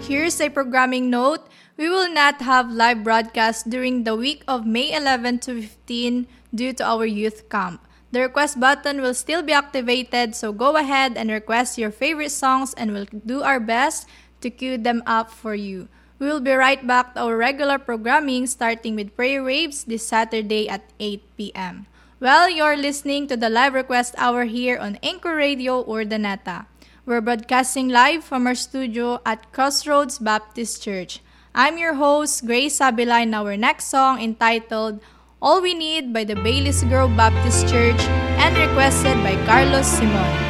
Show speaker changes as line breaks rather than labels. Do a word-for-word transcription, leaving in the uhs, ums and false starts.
Here's a programming note. We will not have live broadcast during the week of May eleventh to fifteenth due to our youth camp. The request button will still be activated, so go ahead and request your favorite songs and we'll do our best to queue them up for you. We will be right back to our regular programming starting with Prayer Waves this Saturday at eight p.m. Well, you're listening to the live request hour here on Anchor Radio Urdaneta. We're broadcasting live from our studio at Crossroads Baptist Church. I'm your host, Grace Sabila, and our next song entitled All We Need by the Bailey's Grove Baptist Church and requested by Carlos Simon.